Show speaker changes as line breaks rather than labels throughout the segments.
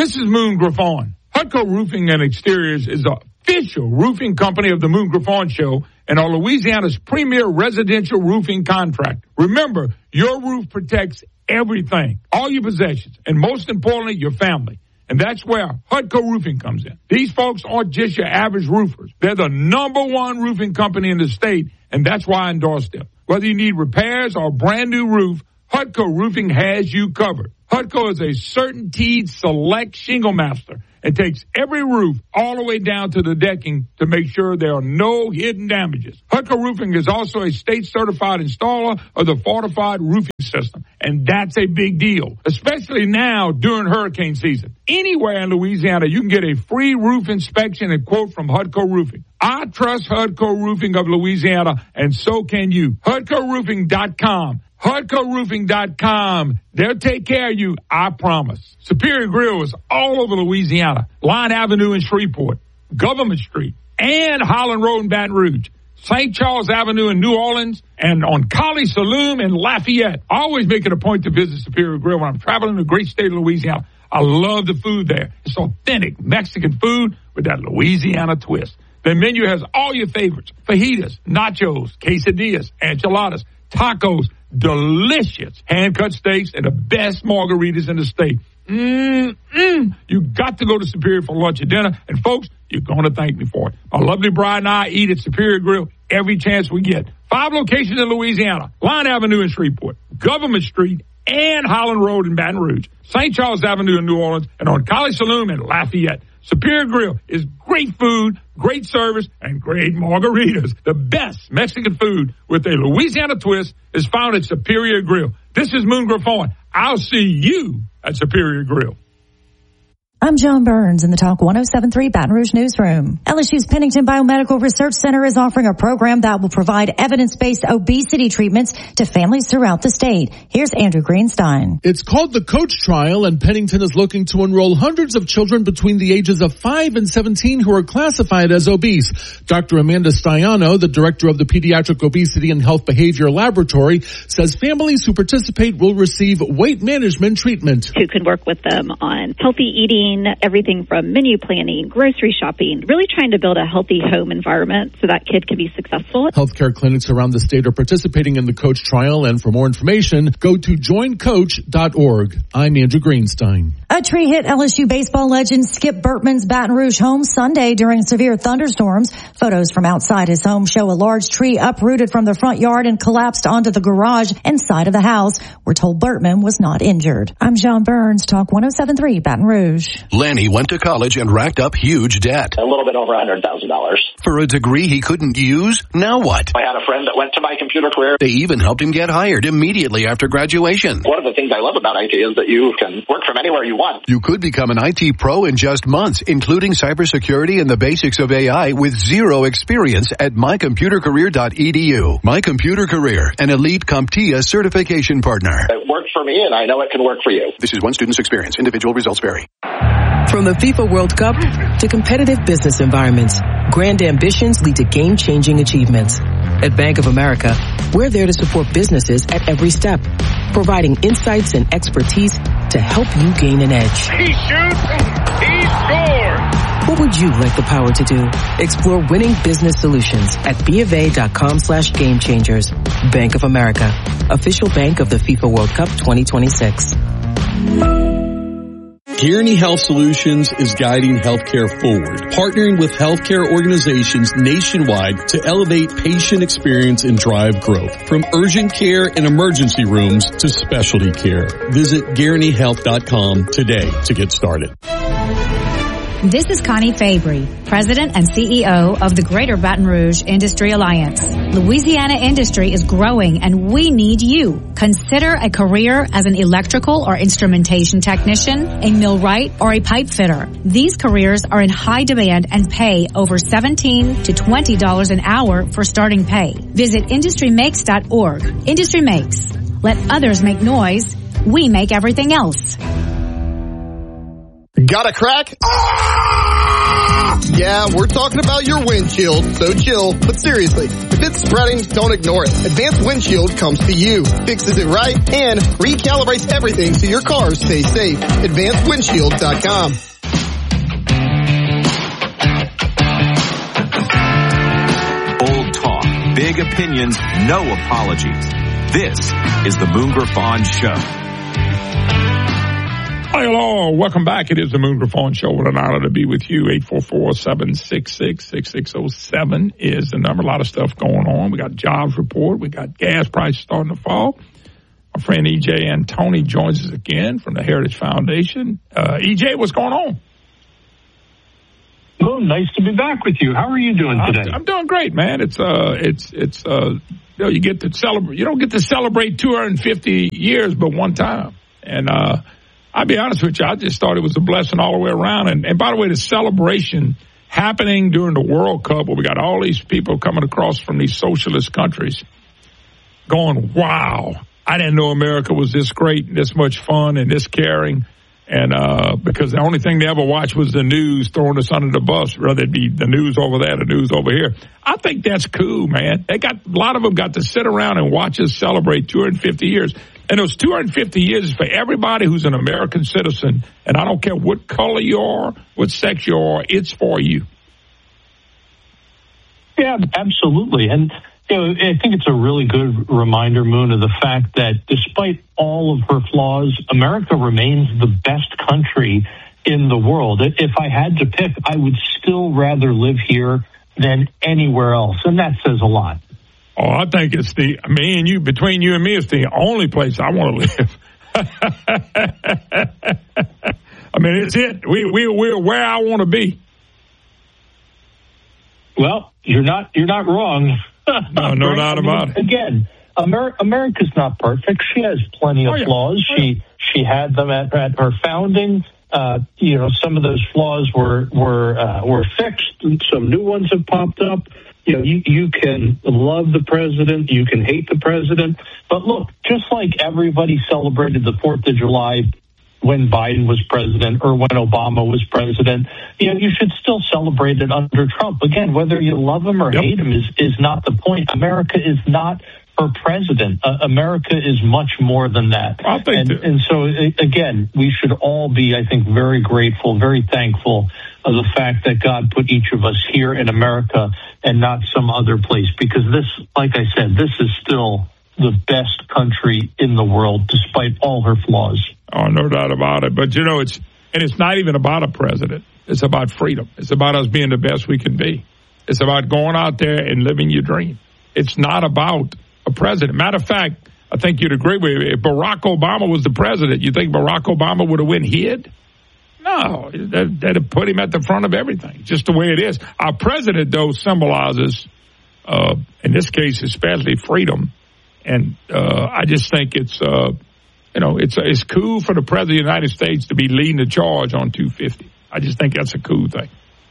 This is Moon Griffon. Hutco Roofing and Exteriors is the official roofing company of the Moon Griffon Show and are Louisiana's premier residential roofing contract. Remember, your roof protects everything, all your possessions, and most importantly, your family. And that's where Hutco Roofing comes in. These folks aren't just your average roofers. They're the number one roofing company in the state, and that's why I endorse them. Whether you need repairs or a brand new roof, Hutco Roofing has you covered. Hutco is a CertainTeed Select Shingle Master and takes every roof all the way down to the decking to make sure there are no hidden damages. Hutco Roofing is also a state-certified installer of the fortified roofing system, and that's a big deal, especially now during hurricane season. Anywhere in Louisiana, you can get a free roof inspection and quote from Hutco Roofing. I trust Hutco Roofing of Louisiana, and so can you. HutcoRoofing.com. HutcoRoofing.com. They'll take care of you, I promise. Superior Grill is all over Louisiana. Line Avenue in Shreveport, Government Street, and Holland Road in Baton Rouge. St. Charles Avenue in New Orleans, and on Collie Saloon in Lafayette. I always make it a point to visit Superior Grill when I'm traveling the great state of Louisiana. I love the food there. It's authentic Mexican food with that Louisiana twist. Their menu has all your favorites: fajitas, nachos, quesadillas, enchiladas, tacos, delicious hand-cut steaks, and the best margaritas in the state. You got to go to Superior for lunch or dinner, and folks, you're going to thank me for it. My lovely bride and I eat at Superior Grill every chance we get. 5 locations in Louisiana: Line Avenue in Shreveport, Government Street, and Holland Road in Baton Rouge, St. Charles Avenue in New Orleans, and on Collie Saloon in Lafayette. Superior Grill is great food, great service, and great margaritas. The best Mexican food with a Louisiana twist is found at Superior Grill. This is Moon Griffon. I'll see you at Superior Grill.
I'm John Burns in the Talk 107.3 Baton Rouge Newsroom. LSU's Pennington Biomedical Research Center is offering a program that will provide evidence-based obesity treatments to families throughout the state. Here's Andrew Greenstein.
It's called the Coach Trial, and Pennington is looking to enroll hundreds of children between the ages of 5 and 17 who are classified as obese. Dr. Amanda Staiano, the director of the Pediatric Obesity and Health Behavior Laboratory, says families who participate will receive weight management treatment.
Who can work with them on healthy eating, everything from menu planning, grocery shopping, really trying to build a healthy home environment so that kid can be successful.
Healthcare clinics around the state are participating in the Coach Trial, and for more information, go to joincoach.org. I'm Andrew Greenstein.
A tree hit LSU baseball legend Skip Bertman's Baton Rouge home Sunday during severe thunderstorms. Photos from outside his home show a large tree uprooted from the front yard and collapsed onto the garage and side of the house. We're told Bertman was not injured. I'm John Burns, Talk 107.3 Baton Rouge.
Lanny went to college and racked up huge debt.
A little bit over $100,000.
For a degree he couldn't use? Now what?
I had a friend that went to My Computer Career.
They even helped him get hired immediately after graduation.
One of the things I love about IT is that you can work from anywhere you want.
You could become an IT pro in just months, including cybersecurity and the basics of AI with zero experience at mycomputercareer.edu. My Computer Career, an elite CompTIA certification partner.
It worked for me, and I know it can work for you.
This is one student's experience. Individual results vary.
From the FIFA World Cup to competitive business environments, grand ambitions lead to game-changing achievements. At Bank of America, we're there to support businesses at every step, providing insights and expertise to help you gain an edge.
He shoots, he scores!
What would you like the power to do? Explore winning business solutions at BofA.com/gamechangers. Bank of America, official bank of the FIFA World Cup 2026.
Guaranty Health Solutions is guiding healthcare forward, partnering with healthcare organizations nationwide to elevate patient experience and drive growth. From urgent care and emergency rooms to specialty care. Visit GuarantyHealth.com today to get started.
This is Connie Fabry, President and CEO of the Greater Baton Rouge Industry Alliance. Louisiana industry is growing and we need you. Consider a career as an electrical or instrumentation technician, a millwright, or a pipe fitter. These careers are in high demand and pay over $17 to $20 an hour for starting pay. Visit industrymakes.org. Industry Makes. Let others make noise. We make everything else.
Got a crack? Yeah, we're talking about your windshield, so chill. But seriously, if it's spreading, don't ignore it. Advanced Windshield comes to you, fixes it right, and recalibrates everything so your cars stay safe. AdvancedWindshield.com.
Bold talk, big opinions, no apologies. This is the Moon Griffon Show.
Hi, hello. Welcome back. It is the Moon Griffon Show. What an honor to be with you. 844-766-6607 is the number. A lot of stuff going on. We got jobs report. We got gas prices starting to fall. Our friend E.J. Antoni joins us again from the Heritage Foundation. E.J., what's going on?
Oh, nice to be back with you. How are you doing today?
I'm doing great, man. You get to celebrate. You don't get to celebrate 250 years, but one time. And I'll be honest with you, I just thought it was a blessing all the way around. And by the way, the celebration happening during the World Cup, where we got all these people coming across from these socialist countries, going, "Wow, I didn't know America was this great, this much fun, and this caring." And because the only thing they ever watched was the news throwing us under the bus, whether it be the news over there, the news over here. I think that's cool, man. A lot of them got to sit around and watch us celebrate 250 years. And those 250 years is for everybody who's an American citizen. And I don't care what color you are, what sex you are, it's for you.
Yeah, absolutely. And I think it's a really good reminder, Moon, of the fact that despite all of her flaws, America remains the best country in the world. If I had to pick, I would still rather live here than anywhere else. And that says a lot.
Oh, I think it's between you and me, it's the only place I want to live. I mean, it's it. We're where I want to be.
Well, you're not wrong.
No doubt about it.
Again, America's not perfect. She has plenty of flaws. She had them at her founding. Some of those flaws were fixed, and some new ones have popped up. You can love the president, you can hate the president, but look, just like everybody celebrated the 4th of July when Biden was president or when Obama was president, you should still celebrate it under Trump. Again, whether you love him or hate him is not the point. America is not her president. America is much more than that. And so, again, we should all be, I think, very grateful, very thankful of the fact that God put each of us here in America and not some other place. Because this, like I said, this is still the best country in the world, despite all her flaws.
Oh, no doubt about it. But, it's not even about a president. It's about freedom. It's about us being the best we can be. It's about going out there and living your dream. It's not about a president. Matter of fact, I think you'd agree with me. If Barack Obama was the president, you think Barack Obama would have went hid? No, that'd have put him at the front of everything, just the way it is. Our president, though, symbolizes, in this case, especially freedom. And I just think it's cool for the president of the United States to be leading the charge on 250. I just think that's a cool thing.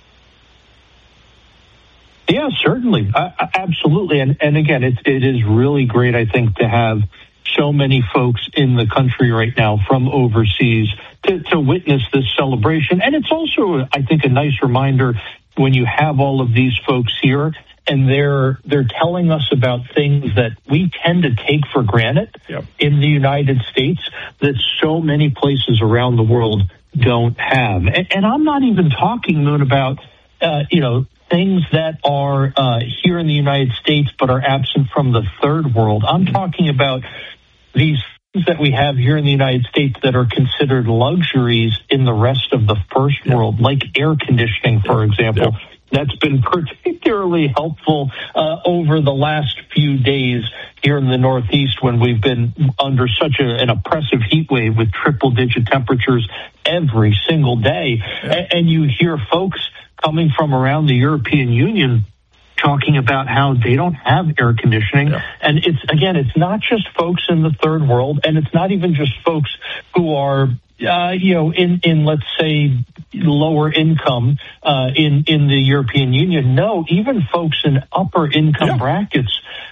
Yeah, certainly. Absolutely. And again, it is really great, I think, to have so many folks in the country right now from overseas to witness this celebration. And it's also, I think, a nice reminder when you have all of these folks here and they're telling us about things that we tend to take for granted in the United States that so many places around the world don't have. And I'm not even talking, Moon, about, things that are here in the United States but are absent from the third world. I'm talking about these things that we have here in the United States that are considered luxuries in the rest of the first world, like air conditioning, for example. That's been particularly helpful over the last few days here in the Northeast when we've been under such an oppressive heat wave with triple-digit temperatures every single day. And you hear folks coming from around the European Union talking about how they don't have air conditioning. And it's not just folks in the third world, and it's not even just folks who are, in let's say, lower income in the European Union. No, even folks in upper income brackets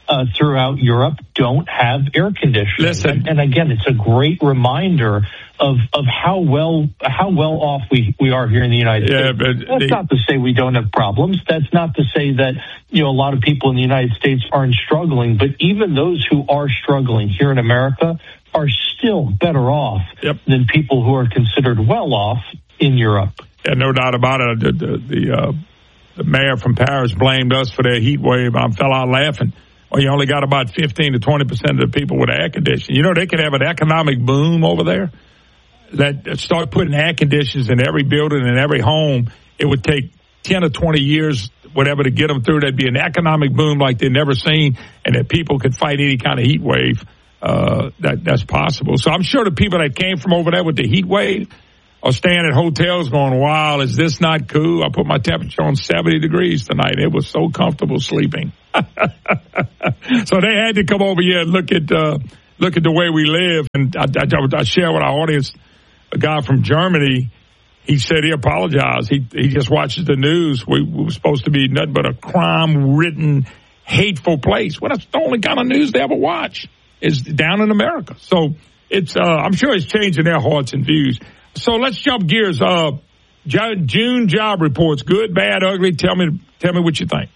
throughout Europe don't have air conditioning.
Listen.
And again, it's a great reminder of how well off we are here in the United States. But that's not to say we don't have problems. That's not to say that, a lot of people in the United States aren't struggling. But even those who are struggling here in America are still better off than people who are considered well off in Europe.
Yeah, no doubt about it. The mayor from Paris blamed us for their heat wave. I fell out laughing. Well, you only got about 15 to 20% of the people with air conditioning. They could have an economic boom over there. That start putting air conditioners in every building and every home. It would take 10 or 20 years, whatever, to get them through. There'd be an economic boom like they've never seen, and that people could fight any kind of heat wave. That's possible. So I'm sure the people that came from over there with the heat wave are staying at hotels going, wow, is this not cool? I put my temperature on 70 degrees tonight. It was so comfortable sleeping. So they had to come over here and look at the way we live. And I share with our audience, a guy from Germany, he said he apologized. He just watches the news. We were supposed to be nothing but a crime-ridden, hateful place. Well, that's the only kind of news they ever watch is down in America. So it's I'm sure it's changing their hearts and views. So let's jump gears. June job reports, good, bad, ugly. Tell me what you think.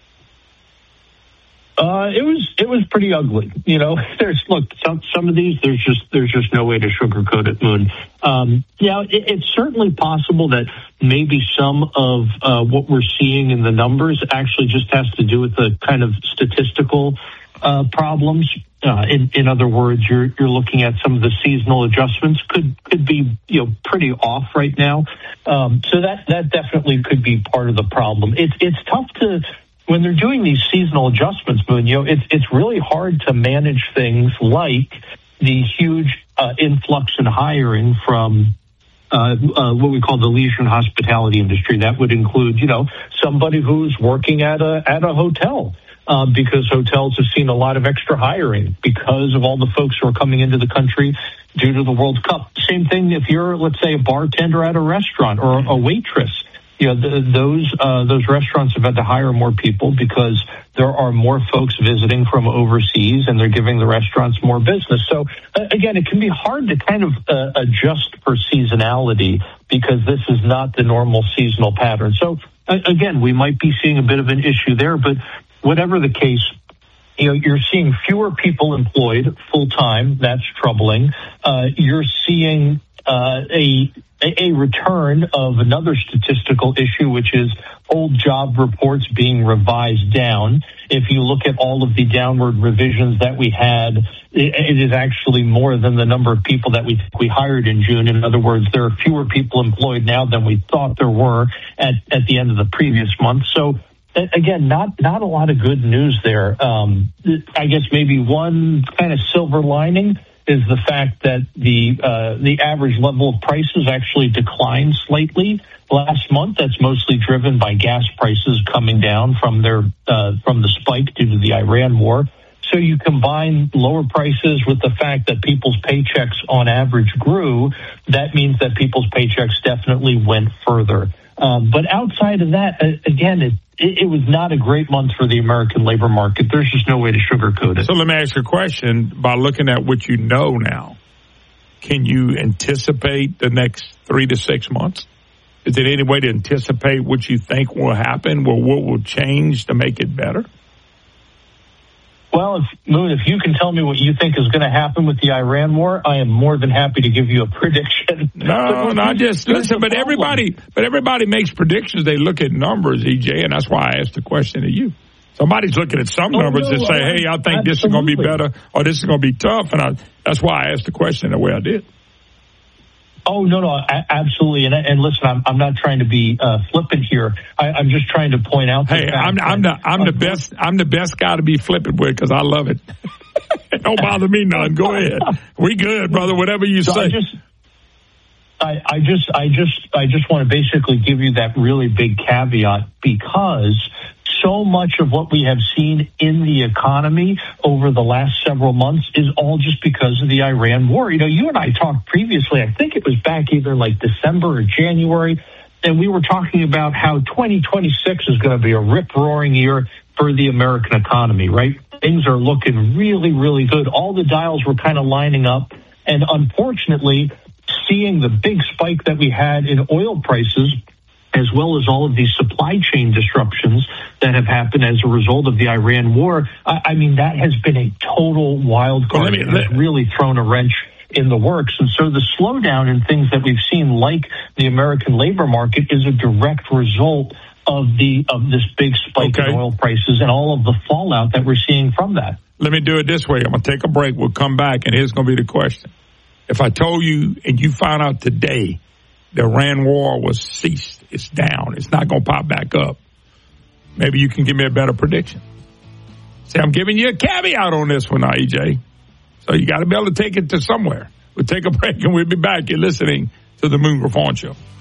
It was pretty ugly. Some of these there's just no way to sugarcoat it, Moon. It's certainly possible that maybe some of what we're seeing in the numbers actually just has to do with the kind of statistical problems. In other words, you're looking at some of the seasonal adjustments could be pretty off right now. So that definitely could be part of the problem. It's tough to. When they're doing these seasonal adjustments, Moon, it's really hard to manage things like the huge influx in hiring from what we call the leisure and hospitality industry. That would include, somebody who's working at a hotel. Because hotels have seen a lot of extra hiring because of all the folks who are coming into the country due to the World Cup. Same thing if you're, let's say, a bartender at a restaurant or a waitress. Those restaurants have had to hire more people because there are more folks visiting from overseas, and they're giving the restaurants more business. So, again, it can be hard to kind of adjust for seasonality because this is not the normal seasonal pattern. So, again, we might be seeing a bit of an issue there, but whatever the case, you're seeing fewer people employed full-time. That's troubling. You're seeing a return of another statistical issue, which is old job reports being revised down. If you look at all of the downward revisions that we had, it is actually more than the number of people that we hired in June. In other words, there are fewer people employed now than we thought there were at the end of the previous month. So, again, not a lot of good news there. I guess maybe one kind of silver lining is the fact that the average level of prices actually declined slightly last month. That's mostly driven by gas prices coming down from the spike due to the Iran war. So you combine lower prices with the fact that people's paychecks on average grew. That means that people's paychecks definitely went further. But outside of that, again, it was not a great month for the American labor market. There's just no way to sugarcoat it.
So let me ask you a question. By looking at what you know now, can you anticipate the next 3 to 6 months? Is there any way to anticipate what you think will happen, or what will change to make it better?
Well, if you can tell me what you think is going to happen with the Iran war, I am more than happy to give you a prediction.
But everybody makes predictions. They look at numbers, EJ, and that's why I asked the question to you. Somebody's looking at some numbers and say, hey, I think this is going to be better or this is going to be tough, and that's why I asked the question the way I did.
Oh, no, absolutely. And listen, I'm not trying to be flippant here. I'm just trying to point out.
Hey, I'm the best guy to be flippant with because I love it. Don't bother me none. Go ahead. We good, brother. Whatever you say.
I just want to basically give you that really big caveat because so much of what we have seen in the economy over the last several months is all just because of the Iran war. You and I talked previously, I think it was back either like December or January, and we were talking about how 2026 is going to be a rip-roaring year for the American economy, right? things are looking really, really good. All the dials were kind of lining up. And unfortunately, seeing the big spike that we had in oil prices, as well as all of these supply chain disruptions that have happened as a result of the Iran war, I mean, that has been a total wild card. It has really thrown a wrench in the works. And so the slowdown in things that we've seen, like the American labor market, is a direct result of this big spike in oil prices and all of the fallout that we're seeing from that.
Let me do it this way. I'm going to take a break. We'll come back, and here's going to be the question. If I told you and you found out today the Iran war was ceased, it's down, it's not going to pop back up, maybe you can give me a better prediction. See, I'm giving you a caveat on this one now, EJ. So you got to be able to take it to somewhere. We'll take a break, and we'll be back. You're listening to the Moon Griffon Show.